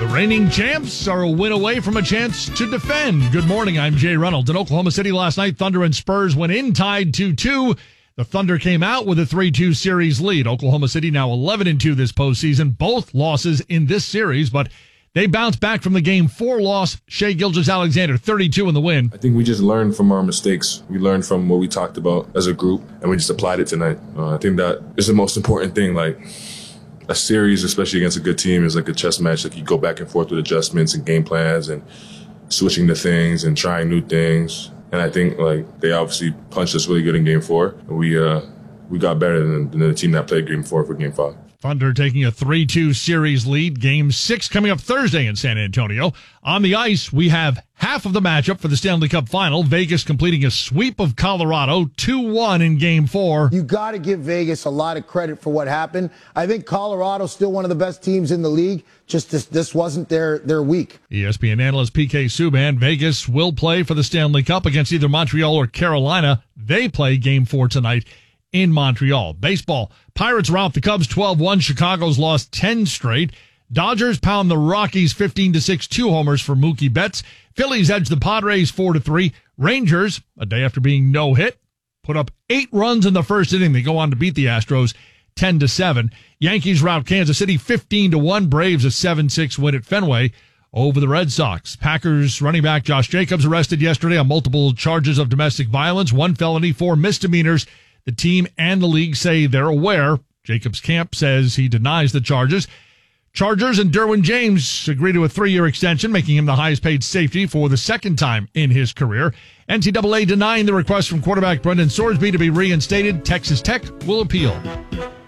The reigning champs are a win away from a chance to defend. Good morning, I'm Jay Reynolds. In Oklahoma City last night, Thunder and Spurs went in tied 2-2. The Thunder came out with a 3-2 series lead. Oklahoma City now 11-2 this postseason. Both losses in this series, but they bounced back from the Game 4 loss. Shai Gilgeous-Alexander, 32 in the win. I think we just learned from our mistakes. We learned from what we talked about as a group, and we just applied it tonight. I think that is the most important thing. Like, a series, especially against a good team, is like a chess match. Like, you go back and forth with adjustments and game plans and switching to things and trying new things. And I think, like, they obviously punched us really good in Game 4. And we got better than the team that played Game 4 for Game 5. Thunder taking a 3-2 series lead. Game 6 coming up Thursday in San Antonio. On the ice, we have half of the matchup for the Stanley Cup Final. Vegas completing a sweep of Colorado, 2-1 in Game 4. You got to give Vegas a lot of credit for what happened. I think Colorado's still one of the best teams in the league. Just this wasn't their week. ESPN analyst PK Subban. Vegas will play for the Stanley Cup against either Montreal or Carolina. They play Game 4 tonight in Montreal. Baseball. Pirates rout the Cubs 12-1. Chicago's lost 10 straight. Dodgers pound the Rockies 15-6. 2 homers for Mookie Betts. Phillies edge the Padres 4-3. Rangers, a day after being no-hit, put up 8 runs in the first inning. They go on to beat the Astros 10-7. Yankees rout Kansas City 15-1. Braves a 7-6 win at Fenway over the Red Sox. Packers running back Josh Jacobs arrested yesterday on multiple charges of domestic violence, 1 felony, 4 misdemeanors. The team and the league say they're aware. Jacobs' camp says he denies the charges. Chargers and Derwin James agree to a 3-year extension, making him the highest paid safety for the second time in his career. NCAA denying the request from quarterback Brendan Sorsby to be reinstated. Texas Tech will appeal.